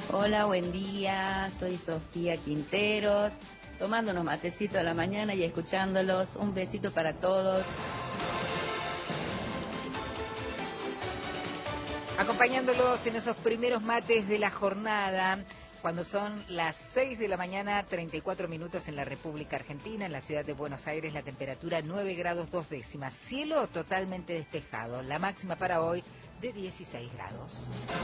Hola, buen día, soy Sofía Quinteros, tomando unos matecitos a la mañana y escuchándolos. Un besito para todos. Acompañándolos en esos primeros mates de la jornada, cuando son las 6 de la mañana, 34 minutos en la República Argentina, en la ciudad de Buenos Aires, la temperatura 9 grados 2 décimas, cielo totalmente despejado, la máxima para hoy de 16 grados.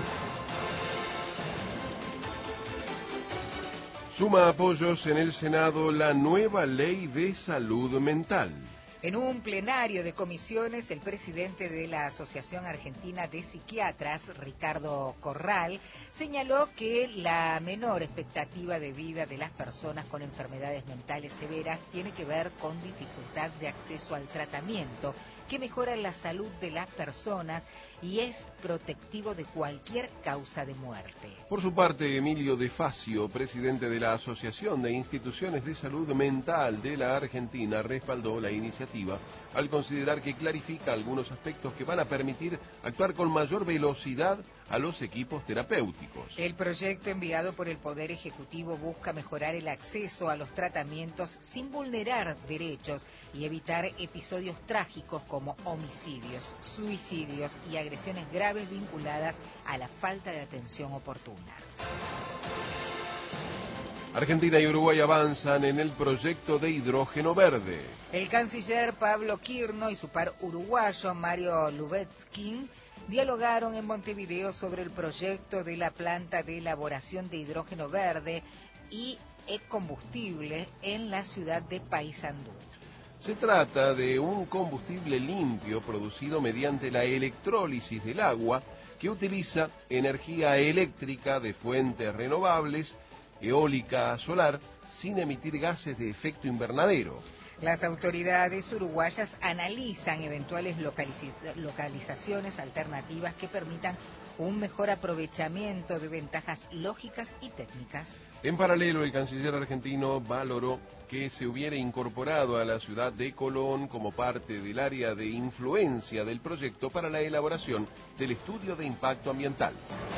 Suma apoyos en el Senado la nueva ley de salud mental. En un plenario de comisiones, el presidente de la Asociación Argentina de Psiquiatras, Ricardo Corral, señaló que la menor expectativa de vida de las personas con enfermedades mentales severas tiene que ver con dificultad de acceso al tratamiento, que mejora la salud de las personas y es protectivo de cualquier causa de muerte. Por su parte, Emilio De Facio, presidente de la Asociación de Instituciones de Salud Mental de la Argentina, respaldó la iniciativa al considerar que clarifica algunos aspectos que van a permitir actuar con mayor velocidad a los equipos terapéuticos. El proyecto enviado por el Poder Ejecutivo busca mejorar el acceso a los tratamientos sin vulnerar derechos y evitar episodios trágicos como homicidios, suicidios y agresiones graves vinculadas a la falta de atención oportuna. Argentina y Uruguay avanzan en el proyecto de hidrógeno verde. El canciller Pablo Quirno y su par uruguayo Mario Lubetskin dialogaron en Montevideo sobre el proyecto de la planta de elaboración de hidrógeno verde y e-combustible en la ciudad de Paysandú. Se trata de un combustible limpio producido mediante la electrólisis del agua que utiliza energía eléctrica de fuentes renovables, eólica, solar, sin emitir gases de efecto invernadero. Las autoridades uruguayas analizan eventuales localizaciones alternativas que permitan un mejor aprovechamiento de ventajas lógicas y técnicas. En paralelo, el canciller argentino valoró que se hubiera incorporado a la ciudad de Colón como parte del área de influencia del proyecto para la elaboración del estudio de impacto ambiental.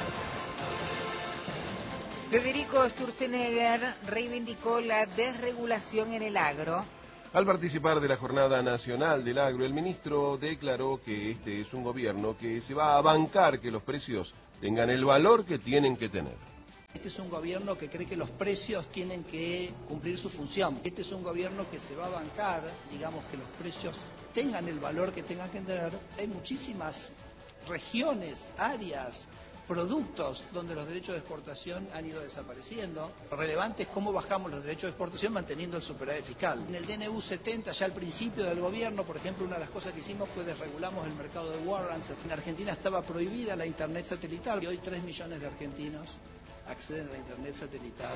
Federico Sturzenegger reivindicó la desregulación en el agro. Al participar de la Jornada Nacional del Agro, el ministro declaró que este es un gobierno que se va a bancar que los precios tengan el valor que tienen que tener. Este es un gobierno que cree que los precios tienen que cumplir su función. Este es un gobierno que se va a bancar, digamos, que los precios tengan el valor que tengan que tener. Hay muchísimas regiones, áreas, productos donde los derechos de exportación han ido desapareciendo. Lo relevante es cómo bajamos los derechos de exportación manteniendo el superávit fiscal. En el DNU 70, ya al principio del gobierno, por ejemplo, una de las cosas que hicimos fue desregulamos el mercado de warrants. En Argentina estaba prohibida la internet satelital y hoy 3 millones de argentinos acceden a la internet satelital.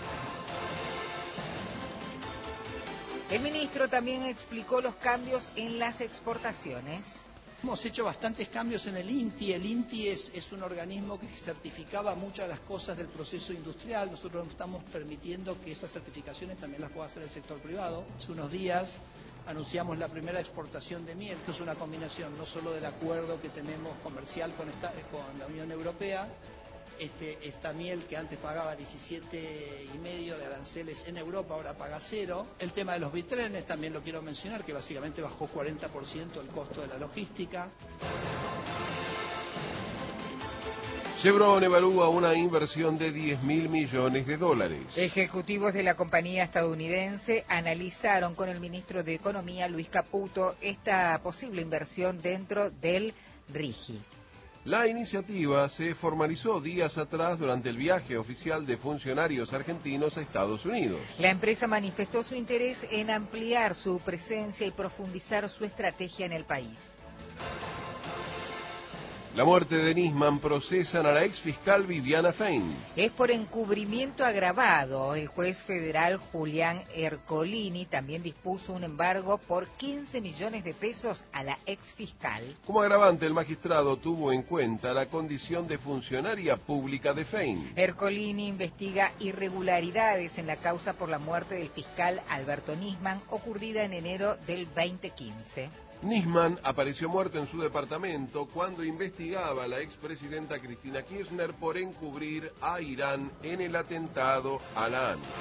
El ministro también explicó los cambios en las exportaciones. Hemos hecho bastantes cambios en el INTI. El INTI es un organismo que certificaba muchas de las cosas del proceso industrial. Nosotros estamos permitiendo que esas certificaciones también las pueda hacer el sector privado. Hace unos días anunciamos la primera exportación de miel. Esto es una combinación no solo del acuerdo que tenemos comercial con la Unión Europea. Esta miel que antes pagaba 17,5 de aranceles en Europa, ahora paga 0. El tema de los bitrenes también lo quiero mencionar, que básicamente bajó 40% el costo de la logística. Chevron evalúa una inversión de $10.000 millones. Ejecutivos de la compañía estadounidense analizaron con el ministro de Economía, Luis Caputo, esta posible inversión dentro del RIGI. La iniciativa se formalizó días atrás durante el viaje oficial de funcionarios argentinos a Estados Unidos. La empresa manifestó su interés en ampliar su presencia y profundizar su estrategia en el país. La muerte de Nisman procesan a la exfiscal Viviana Fein. Es por encubrimiento agravado. El juez federal Julián Ercolini también dispuso un embargo por 15 millones de pesos a la exfiscal. Como agravante, el magistrado tuvo en cuenta la condición de funcionaria pública de Fein. Ercolini investiga irregularidades en la causa por la muerte del fiscal Alberto Nisman, ocurrida en enero del 2015. Nisman apareció muerto en su departamento cuando investigaba a la expresidenta Cristina Kirchner por encubrir a Irán en el atentado a la ANU.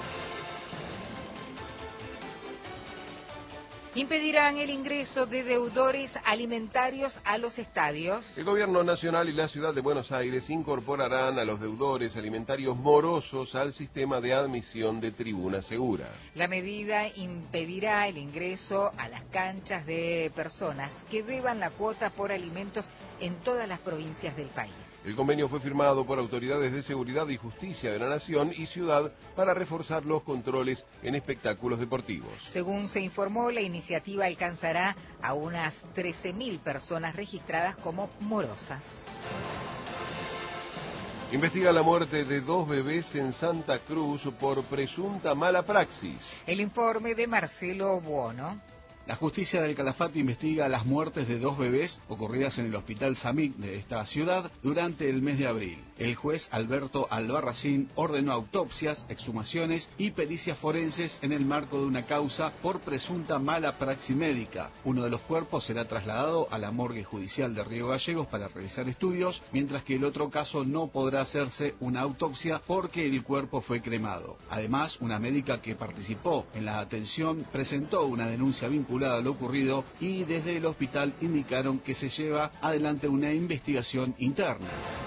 Impedirán el ingreso de deudores alimentarios a los estadios. El Gobierno Nacional y la Ciudad de Buenos Aires incorporarán a los deudores alimentarios morosos al sistema de admisión de Tribuna Segura. La medida impedirá el ingreso a las canchas de personas que deban la cuota por alimentos en todas las provincias del país. El convenio fue firmado por autoridades de seguridad y justicia de la Nación y Ciudad para reforzar los controles en espectáculos deportivos. Según se informó, la iniciativa alcanzará a unas 13.000 personas registradas como morosas. Investiga la muerte de 2 bebés en Santa Cruz por presunta mala praxis. El informe de Marcelo Buono. La justicia del Calafate investiga las muertes de 2 bebés ocurridas en el Hospital Samit de esta ciudad durante el mes de abril. El juez Alberto Albarracín ordenó autopsias, exhumaciones y pericias forenses en el marco de una causa por presunta mala praxis médica. Uno de los cuerpos será trasladado a la morgue judicial de Río Gallegos para realizar estudios, mientras que el otro caso no podrá hacerse una autopsia porque el cuerpo fue cremado. Además, una médica que participó en la atención presentó una denuncia vinculada a lo ocurrido y desde el hospital indicaron que se lleva adelante una investigación interna.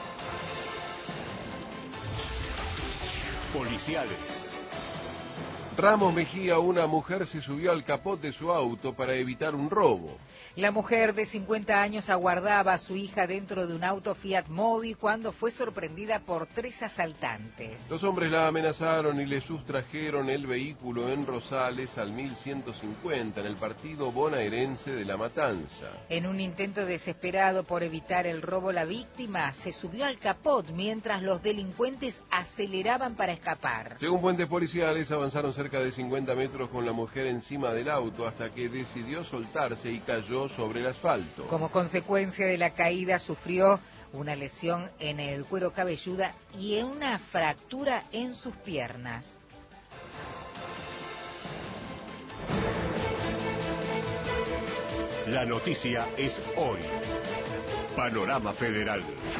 Policiales. Ramos Mejía, una mujer se subió al capot de su auto para evitar un robo. La mujer de 50 años aguardaba a su hija dentro de un auto Fiat Mobi cuando fue sorprendida por 3 asaltantes. Los hombres la amenazaron y le sustrajeron el vehículo en Rosales al 1150 en el partido bonaerense de La Matanza. En un intento desesperado por evitar el robo, la víctima se subió al capot mientras los delincuentes aceleraban para escapar. Según fuentes policiales, avanzaron cerca de 50 metros con la mujer encima del auto hasta que decidió soltarse y cayó sobre el asfalto. Como consecuencia de la caída sufrió una lesión en el cuero cabelludo y una fractura en sus piernas. La noticia es hoy. Panorama Federal.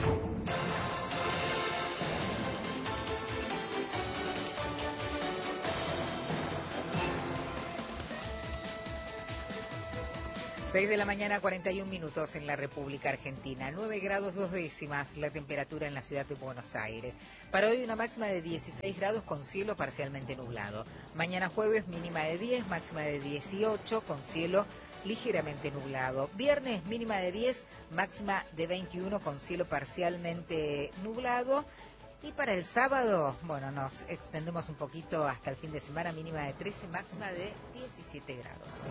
Seis de la mañana, 41 minutos en la República Argentina. 9 grados 2 décimas la temperatura en la ciudad de Buenos Aires. Para hoy una máxima de 16 grados con cielo parcialmente nublado. Mañana jueves mínima de 10, máxima de 18 con cielo ligeramente nublado. Viernes mínima de 10, máxima de 21 con cielo parcialmente nublado. Y para el sábado, bueno, nos extendemos un poquito hasta el fin de semana, mínima de 13, máxima de 17 grados.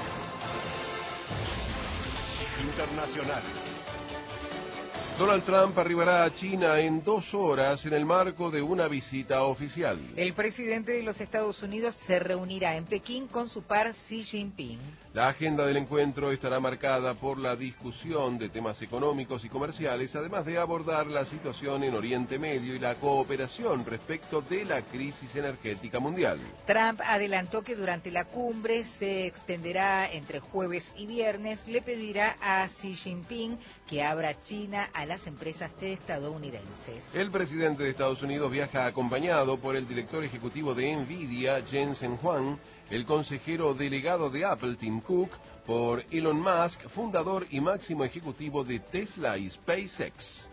Internacionales. Donald Trump arribará a China en 2 horas en el marco de una visita oficial. El presidente de los Estados Unidos se reunirá en Pekín con su par Xi Jinping. La agenda del encuentro estará marcada por la discusión de temas económicos y comerciales, además de abordar la situación en Oriente Medio y la cooperación respecto de la crisis energética mundial. Trump adelantó que durante la cumbre se extenderá entre jueves y viernes. Le pedirá a Xi Jinping que abra China a las empresas estadounidenses. El presidente de Estados Unidos viaja acompañado por el director ejecutivo de Nvidia, Jensen Huang, el consejero delegado de Apple, Tim Cook, por Elon Musk, fundador y máximo ejecutivo de Tesla y SpaceX.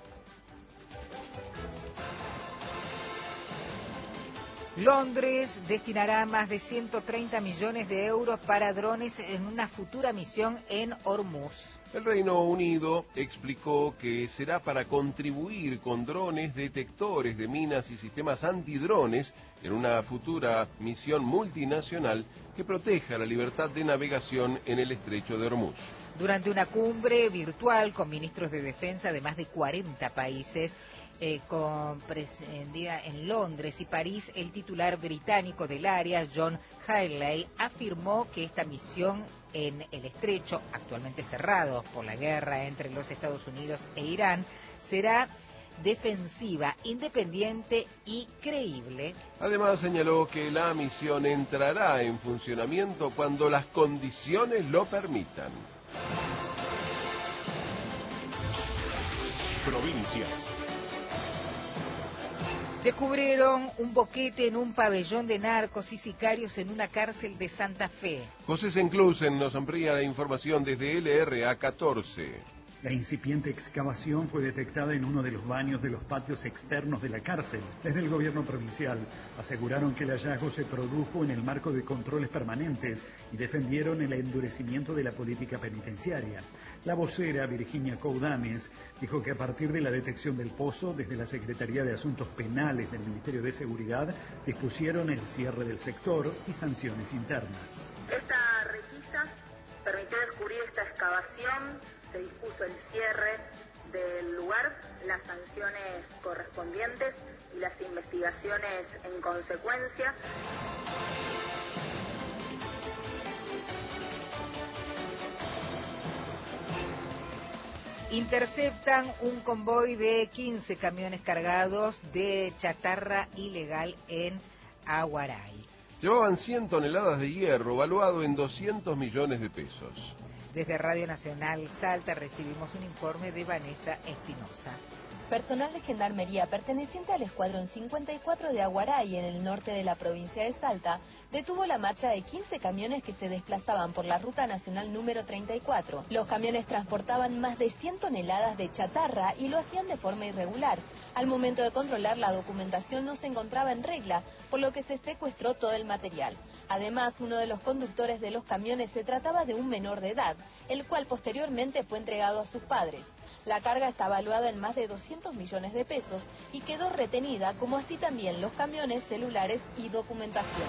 Londres destinará más de 130 millones de euros para drones en una futura misión en Hormuz. El Reino Unido explicó que será para contribuir con drones, detectores de minas y sistemas antidrones en una futura misión multinacional que proteja la libertad de navegación en el estrecho de Hormuz. Durante una cumbre virtual con ministros de defensa de más de 40 países, comprendida en Londres y París, el titular británico del área, John Haley, afirmó que esta misión en el estrecho, actualmente cerrado por la guerra entre los Estados Unidos e Irán, será defensiva, independiente y creíble. Además señaló que la misión entrará en funcionamiento cuando las condiciones lo permitan. Provincias. Descubrieron un boquete en un pabellón de narcos y sicarios en una cárcel de Santa Fe. José Senclusen nos amplía la información desde LRA 14. La incipiente excavación fue detectada en uno de los baños de los patios externos de la cárcel. Desde el gobierno provincial aseguraron que el hallazgo se produjo en el marco de controles permanentes y defendieron el endurecimiento de la política penitenciaria. La vocera, Virginia Coudames, dijo que a partir de la detección del pozo, desde la Secretaría de Asuntos Penales del Ministerio de Seguridad, dispusieron el cierre del sector y sanciones internas. Esta requisa permitió descubrir esta excavación. Se dispuso el cierre del lugar, las sanciones correspondientes y las investigaciones en consecuencia. Interceptan un convoy de 15 camiones cargados de chatarra ilegal en Aguaray. Llevaban 100 toneladas de hierro, valuado en 200 millones de pesos. Desde Radio Nacional Salta recibimos un informe de Vanessa Espinosa. Personal de Gendarmería perteneciente al Escuadrón 54 de Aguaray, en el norte de la provincia de Salta, detuvo la marcha de 15 camiones que se desplazaban por la Ruta Nacional número 34. Los camiones transportaban más de 100 toneladas de chatarra y lo hacían de forma irregular. Al momento de controlar, la documentación no se encontraba en regla, por lo que se secuestró todo el material. Además, uno de los conductores de los camiones se trataba de un menor de edad, el cual posteriormente fue entregado a sus padres. La carga está valuada en más de 200 millones de pesos y quedó retenida, como así también los camiones, celulares y documentación.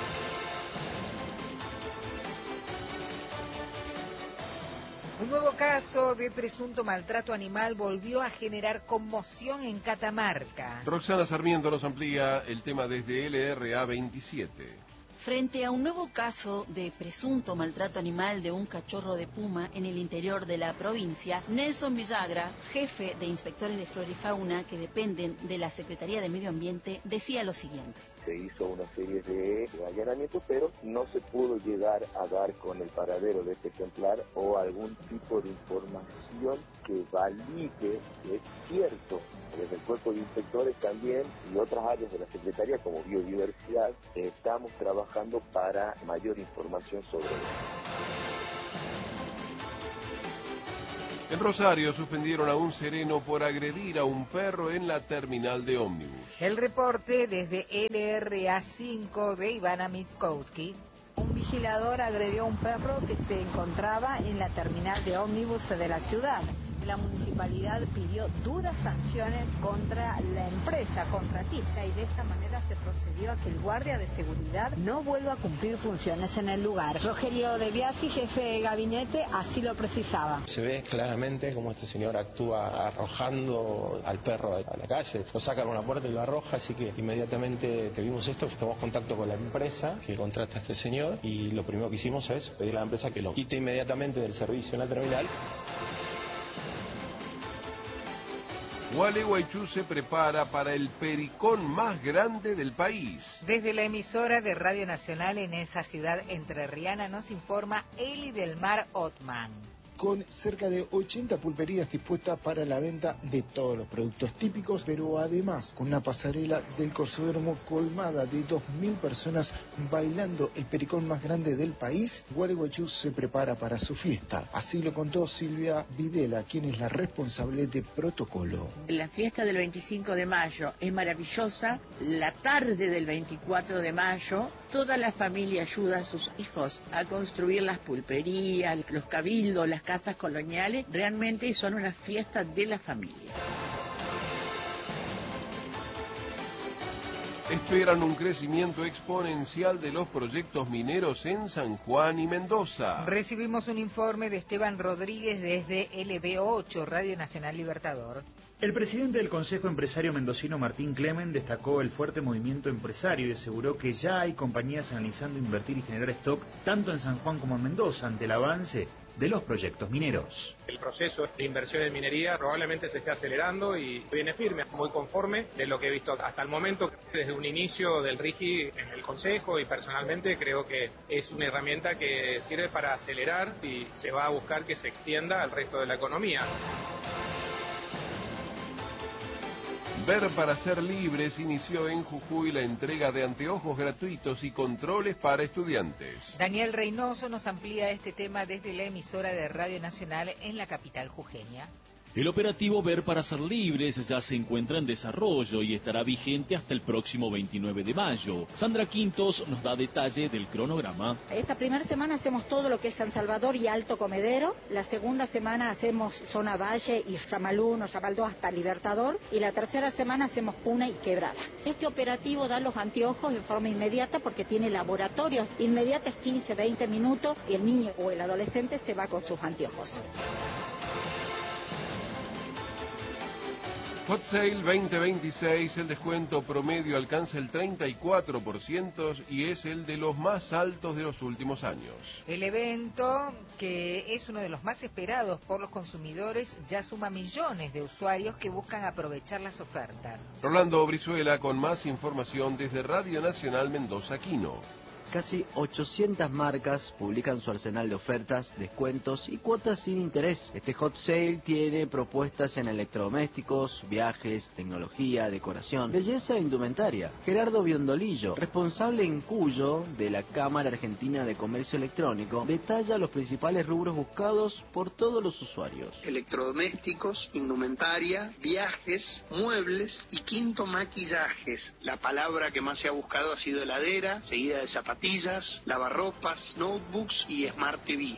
Un nuevo caso de presunto maltrato animal volvió a generar conmoción en Catamarca. Roxana Sarmiento nos amplía el tema desde LRA 27. Frente a un nuevo caso de presunto maltrato animal de un cachorro de puma en el interior de la provincia, Nelson Villagra, jefe de inspectores de flora y fauna que dependen de la Secretaría de Medio Ambiente, decía lo siguiente. Se hizo una serie de allanamientos, pero no se pudo llegar a dar con el paradero de este ejemplar o algún tipo de información que valide que es cierto. Desde el cuerpo de inspectores también y otras áreas de la Secretaría como biodiversidad estamos trabajando para mayor información sobre esto. En Rosario suspendieron a un sereno por agredir a un perro en la terminal de ómnibus. El reporte desde LRA 5 de Ivana Miskowski. Un vigilador agredió a un perro que se encontraba en la terminal de ómnibus de la ciudad. La municipalidad pidió duras sanciones contra la empresa contratista y de esta manera se procedió a que el guardia de seguridad no vuelva a cumplir funciones en el lugar. Rogelio De Biasi, jefe de gabinete, así lo precisaba. Se ve claramente cómo este señor actúa arrojando al perro a la calle. Lo sacan a una puerta y lo arroja, así que inmediatamente que vimos esto, tomamos contacto con la empresa que contrata a este señor y lo primero que hicimos es pedir a la empresa que lo quite inmediatamente del servicio en la terminal. Gualeguaychú se prepara para el pericón más grande del país. Desde la emisora de Radio Nacional en esa ciudad entrerriana nos informa Eli del Mar Otman. Con cerca de 80 pulperías dispuestas para la venta de todos los productos típicos, pero además con una pasarela del Corsódromo colmada de 2.000 personas bailando el pericón más grande del país, Gualeguaychú se prepara para su fiesta. Así lo contó Silvia Videla, quien es la responsable de protocolo. La fiesta del 25 de mayo es maravillosa. La tarde del 24 de mayo, toda la familia ayuda a sus hijos a construir las pulperías, los cabildos, las casas coloniales. Realmente son una fiesta de la familia. Esperan un crecimiento exponencial de los proyectos mineros en San Juan y Mendoza. Recibimos un informe de Esteban Rodríguez desde LB8, Radio Nacional Libertador. El presidente del Consejo Empresario Mendocino, Martín Clemen, destacó el fuerte movimiento empresario y aseguró que ya hay compañías analizando invertir y generar stock tanto en San Juan como en Mendoza ante el avance de los proyectos mineros. El proceso de inversión en minería probablemente se esté acelerando y viene firme, muy conforme de lo que he visto hasta el momento. Desde un inicio del RIGI en el Consejo y personalmente creo que es una herramienta que sirve para acelerar y se va a buscar que se extienda al resto de la economía. Ver para ser libres inició en Jujuy la entrega de anteojos gratuitos y controles para estudiantes. Daniel Reynoso nos amplía este tema desde la emisora de Radio Nacional en la capital jujeña. El operativo Ver para ser libres ya se encuentra en desarrollo y estará vigente hasta el próximo 29 de mayo. Sandra Quintos nos da detalle del cronograma. Esta primera semana hacemos todo lo que es San Salvador y Alto Comedero. La segunda semana hacemos zona Valle y Yamalú, Yamaldó hasta Libertador. Y la tercera semana hacemos Puna y Quebrada. Este operativo da los anteojos en forma inmediata porque tiene laboratorios. Inmediata es 15, 20 minutos y el niño o el adolescente se va con sus anteojos. Hot Sale 2026, el descuento promedio alcanza el 34% y es el de los más altos de los últimos años. El evento, que es uno de los más esperados por los consumidores, ya suma millones de usuarios que buscan aprovechar las ofertas. Rolando Brizuela con más información desde Radio Nacional Mendoza Quino. Casi 800 marcas publican su arsenal de ofertas, descuentos y cuotas sin interés. Este hot sale tiene propuestas en electrodomésticos, viajes, tecnología, decoración, belleza e indumentaria. Gerardo Biondolillo, responsable en Cuyo de la Cámara Argentina de Comercio Electrónico, detalla los principales rubros buscados por todos los usuarios. Electrodomésticos, indumentaria, viajes, muebles y quinto, maquillajes. La palabra que más se ha buscado ha sido heladera, seguida de zapatillas, lavarropas, notebooks y Smart TV.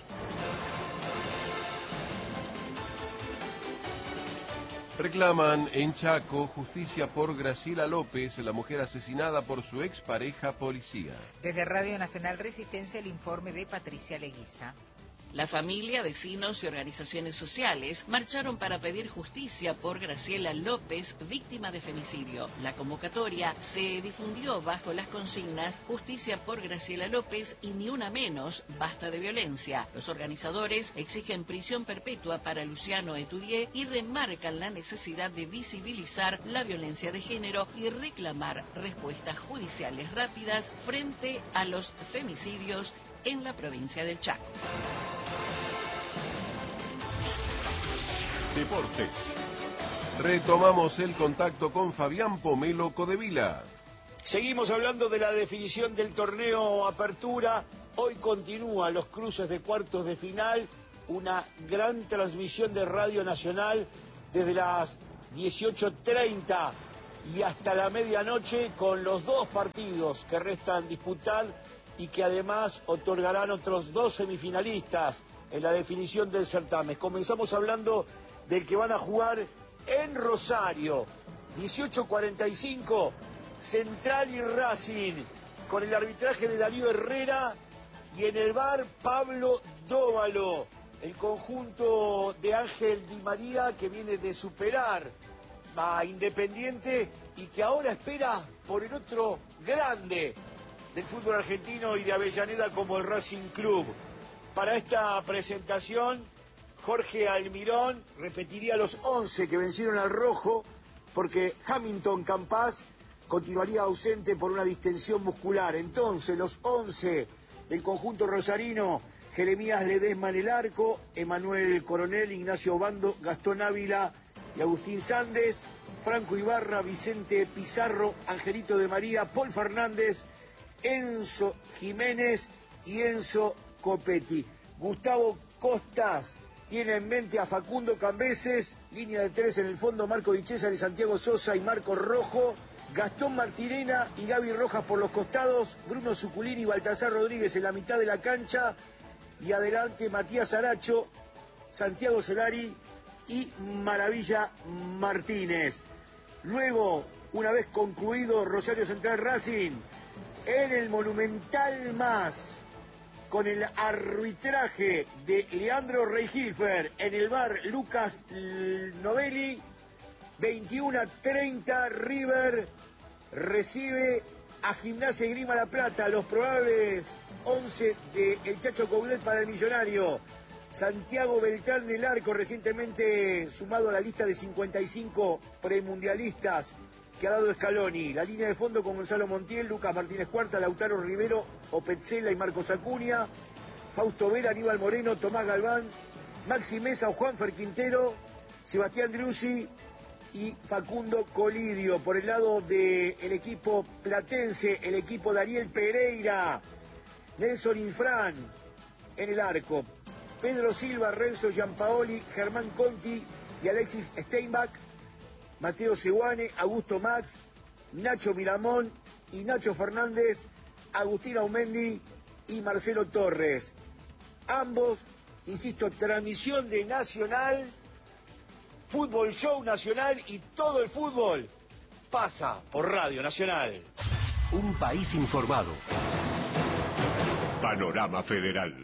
Reclaman en Chaco justicia por Graciela López, la mujer asesinada por su expareja policía. Desde Radio Nacional Resistencia, el informe de Patricia Leguiza. La familia, vecinos y organizaciones sociales marcharon para pedir justicia por Graciela López, víctima de femicidio. La convocatoria se difundió bajo las consignas Justicia por Graciela López y ni una menos, basta de violencia. Los organizadores exigen prisión perpetua para Luciano Etudié y remarcan la necesidad de visibilizar la violencia de género y reclamar respuestas judiciales rápidas frente a los femicidios en la provincia del Chaco. Deportes. Retomamos el contacto con Fabián Pomelo Codevila. Seguimos hablando de la definición del torneo Apertura. Hoy continúan los cruces de cuartos de final. Una gran transmisión de Radio Nacional desde las 18:30 y hasta la medianoche con los dos partidos que restan disputar y que además otorgarán otros dos semifinalistas en la definición del certamen. Comenzamos hablando del que van a jugar en Rosario, 18:45, Central y Racing, con el arbitraje de Darío Herrera y en el VAR Pablo Dóvalo, el conjunto de Ángel Di María que viene de superar a Independiente y que ahora espera por el otro grande del fútbol argentino y de Avellaneda como el Racing Club. Para esta presentación, Jorge Almirón repetiría los 11 que vencieron al rojo porque Hamilton Campas continuaría ausente por una distensión muscular. Entonces, los 11 del conjunto rosarino: Jeremías Ledesma en el arco, Emanuel Coronel, Ignacio Bando, Gastón Ávila y Agustín Sández, Franco Ibarra, Vicente Pizarro, Angelito de María, Paul Fernández, Enzo Jiménez y Enzo Copetti. Gustavo Costas tiene en mente a Facundo Cambeses, línea de 3 en el fondo, Marco Di César y Santiago Sosa y Marco Rojo, Gastón Martirena y Gaby Rojas por los costados, Bruno Suculini y Baltasar Rodríguez en la mitad de la cancha, y adelante Matías Aracho, Santiago Solari y Maravilla Martínez. Luego, una vez concluido Rosario Central Racing, en el Monumental Más, con el arbitraje de Leandro Reihilfer, en el VAR Lucas Novelli, 21:30, River recibe a Gimnasia y Grima La Plata. Los probables 11 de El Chacho Coudet para el Millonario: Santiago Beltrán en el arco, recientemente sumado a la lista de 55 premundialistas que ha dado Scaloni. La línea de fondo con Gonzalo Montiel, Lucas Martínez Cuarta, Lautaro Rivero, Opetzela y Marcos Acuña, Fausto Vera, Aníbal Moreno, Tomás Galván, Maxi Mesa o Juanfer Quintero, Sebastián Driussi y Facundo Colidio. Por el lado del equipo platense, el equipo de Ariel Pereira, Nelson Infran en el arco, Pedro Silva, Renzo Giampaoli, Germán Conti y Alexis Steinbach, Mateo Seguane, Augusto Max, Nacho Miramón y Nacho Fernández, Agustín Aumendi y Marcelo Torres. Ambos, insisto, transmisión de Nacional, Fútbol Show Nacional, y todo el fútbol pasa por Radio Nacional. Un país informado. Panorama Federal.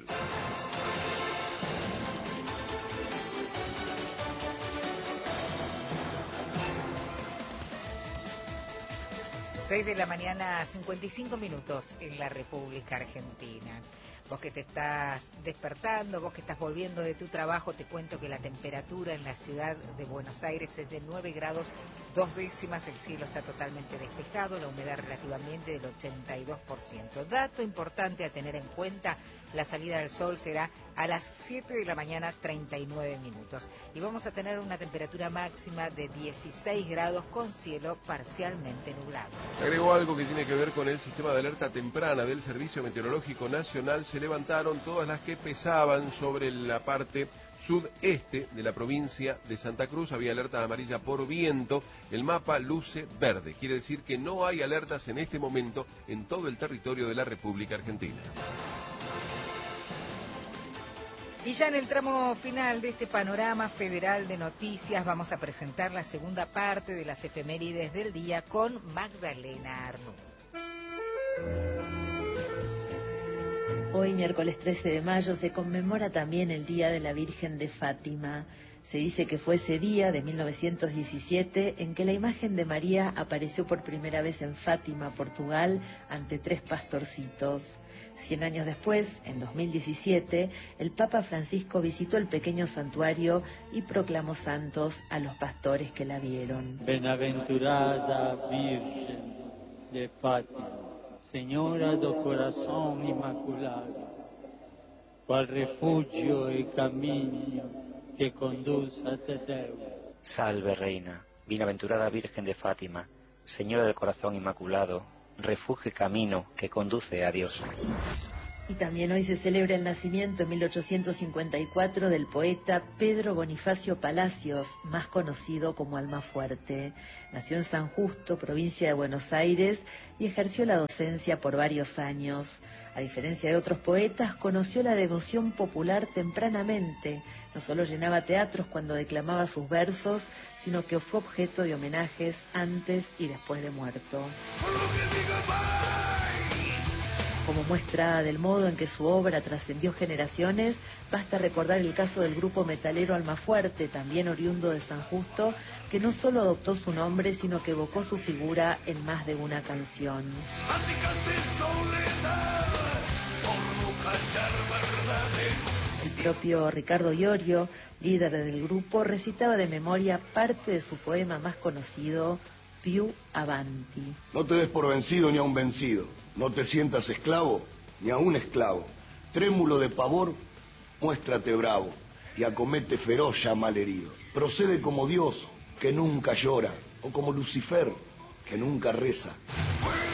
6 de la mañana, 55 minutos en la República Argentina. Vos que te estás despertando, vos que estás volviendo de tu trabajo, te cuento que la temperatura en la ciudad de Buenos Aires es de 9 grados 2 décimas, el cielo está totalmente despejado, la humedad relativamente del 82%. Dato importante a tener en cuenta, la salida del sol será a las 7 de la mañana 39 minutos. Y vamos a tener una temperatura máxima de 16 grados con cielo parcialmente nublado. Agregó algo que tiene que ver con el sistema de alerta temprana del Servicio Meteorológico Nacional. Se levantaron todas las que pesaban sobre la parte sudeste de la provincia de Santa Cruz. Había alerta amarilla por viento. El mapa luce verde. Quiere decir que no hay alertas en este momento en todo el territorio de la República Argentina. Y ya en el tramo final de este panorama federal de noticias vamos a presentar la segunda parte de las efemérides del día con Magdalena Arnú. Hoy, miércoles 13 de mayo, se conmemora también el Día de la Virgen de Fátima. Se dice que fue ese día de 1917 en que la imagen de María apareció por primera vez en Fátima, Portugal, ante 3 pastorcitos. 100 años después, en 2017, el Papa Francisco visitó el pequeño santuario y proclamó santos a los pastores que la vieron. Bienaventurada Virgen de Fátima, Señora do Coração Imaculado, qual refugio e caminho que conduz até Deus. Salve Reina, bienaventurada Virgen de Fátima, Señora del Corazón Inmaculado, refugio y camino que conduce a Dios. Y también hoy se celebra el nacimiento en 1854 del poeta Pedro Bonifacio Palacios, más conocido como Almafuerte. Nació en San Justo, provincia de Buenos Aires, y ejerció la docencia por varios años. A diferencia de otros poetas, conoció la devoción popular tempranamente. No solo llenaba teatros cuando declamaba sus versos, sino que fue objeto de homenajes antes y después de muerto. Como muestra del modo en que su obra trascendió generaciones, basta recordar el caso del grupo metalero Almafuerte, también oriundo de San Justo, que no solo adoptó su nombre, sino que evocó su figura en más de una canción. El propio Ricardo Iorio, líder del grupo, recitaba de memoria parte de su poema más conocido, Più Avanti. No te des por vencido ni a un vencido, no te sientas esclavo ni a un esclavo. Trémulo de pavor, muéstrate bravo y acomete feroz ya malherido. Procede como Dios, que nunca llora, o como Lucifer, que nunca reza.